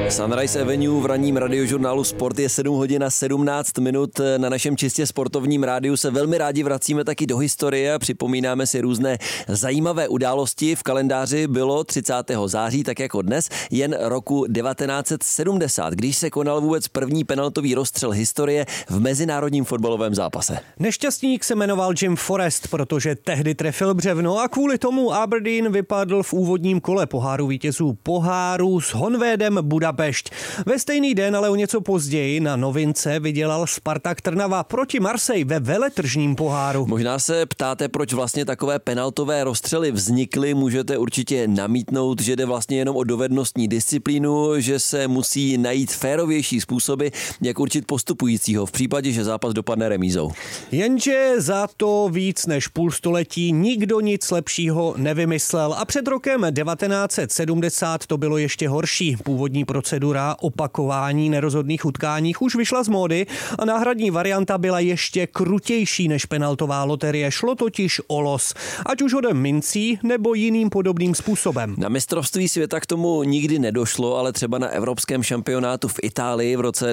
Sunrise Avenue v ranním radiožurnálu Sport je 7 hodin a 17 minut. Na našem čistě sportovním rádiu se velmi rádi vracíme taky do historie a připomínáme si různé zajímavé události. V kalendáři bylo 30. září, tak jako dnes, jen roku 1970, když se konal vůbec první penaltový rozstřel historie v mezinárodním fotbalovém zápase. Nešťastník se jmenoval Jim Forrest, protože tehdy trefil břevno a kvůli tomu Aberdeen vypadl v úvodním kole poháru vítězů poháru s Honvédem Budapešť. Ve stejný den, ale o něco později, na novince vydělal Spartak Trnava proti Marseille ve veletržním poháru. Možná se ptáte, proč vlastně takové penaltové rozstřely vznikly. Můžete určitě namítnout, že jde vlastně jenom o dovednostní disciplínu, že se musí najít férovější způsoby, jak určit postupujícího v případě, že zápas dopadne remízou. Jenže za to víc než půl století nikdo nic lepšího nevymyslel a před rokem 1970 to bylo ještě horší. Původní procedura opakování nerozhodných utkáních už vyšla z módy a náhradní varianta byla ještě krutější než penaltová loterie. Šlo totiž o los, ať už hodem mincí nebo jiným podobným způsobem. Na mistrovství světa k tomu nikdy nedošlo, ale třeba na evropském šampionátu v Itálii v roce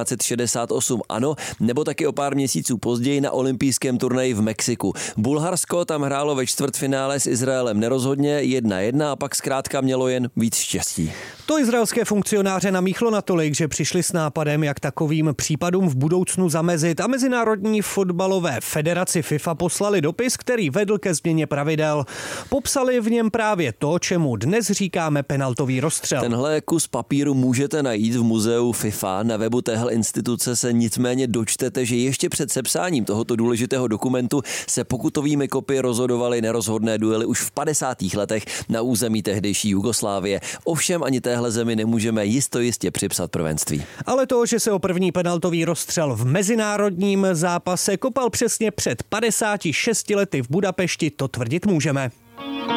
1968 ano, nebo taky o pár měsíců později na olympijském turnaji v Mexiku. Bulharsko tam hrálo ve čtvrtfinále s Izraelem nerozhodně 1-1 a pak zkrátka mělo jen víc štěstí. To izraelské funkcionáře namíchlo natolik, že přišli s nápadem, jak takovým případům v budoucnu zamezit a Mezinárodní fotbalové federaci FIFA poslali dopis, který vedl ke změně pravidel. Popsali v něm právě to, čemu dnes říkáme penaltový rozstřel. Tenhle kus papíru můžete najít v muzeu FIFA. Na webu téhle instituce se nicméně dočtete, že ještě před sepsáním tohoto důležitého dokumentu se pokutovými kopy rozhodovaly nerozhodné duely už v 50. letech na území tehdejší Jugoslávie. Ovšem ani téhle zemi nemůžeme jistě připsat prvenství. Ale to, že se o první penaltový rozstřel v mezinárodním zápase kopal přesně před 56 lety v Budapešti, to tvrdit můžeme.